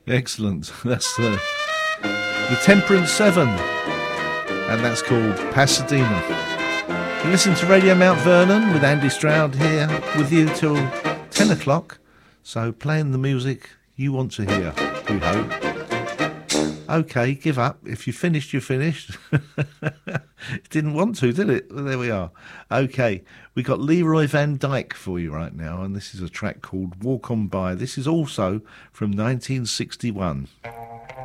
Excellent. That's the Temperance Seven, and that's called Pasadena. You listen to Radio Mount Vernon with Andy Stroud here with you till 10 o'clock. So playing the music you want to hear, we hope. Okay, give up. If you finished, you finished. It didn't want to, did it? Well, there we are. Okay, we got Leroy Van Dyke for you right now, and this is a track called Walk On By. This is also from 1961.